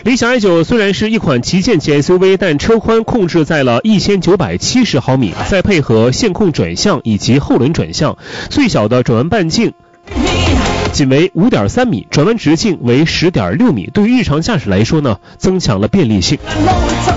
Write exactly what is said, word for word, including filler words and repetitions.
理想 i 九 虽然是一款旗舰级 S U V， 但车宽控制在了一千九百七十毫米，再配合线控转向以及后轮转向，最小的转弯半径仅为 五点三米，转弯直径为 十点六米，对于日常驾驶来说呢，增强了便利性。